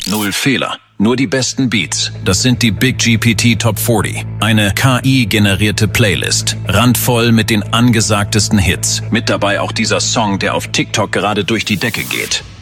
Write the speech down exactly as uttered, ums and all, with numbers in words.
Null Fehler, nur die besten Beats. Das sind die Big G P T Top vierzig. Eine K I-generierte Playlist. Randvoll mit den angesagtesten Hits. Mit dabei auch dieser Song, der auf TikTok gerade durch die Decke geht.